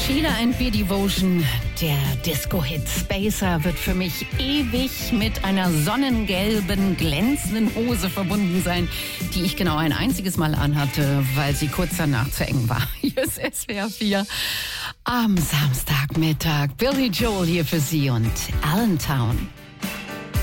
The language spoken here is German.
Sheila and Beer Devotion, der Disco-Hit Spacer, wird für mich ewig mit einer sonnengelben, glänzenden Hose verbunden sein, die ich genau ein einziges Mal anhatte, weil sie kurz danach zu eng war. Hier ist SWR 4 am Samstagmittag. Billy Joel hier für Sie und Allentown.